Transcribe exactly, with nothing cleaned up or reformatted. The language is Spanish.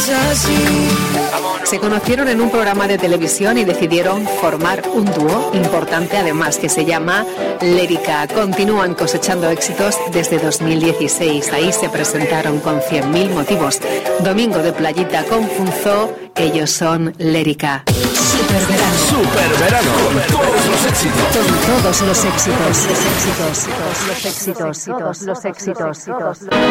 Se conocieron en un programa de televisión y decidieron formar un dúo importante además que se llama Lérica. Continúan cosechando éxitos desde dos mil dieciséis. Ahí se presentaron con cien mil motivos. Domingo de Playita con Funzo. Ellos son Lérica. Super verano. Super verano. Con todos los éxitos. Con todos los éxitos. Los éxitos. Los éxitos. Los éxitos. Los éxitos.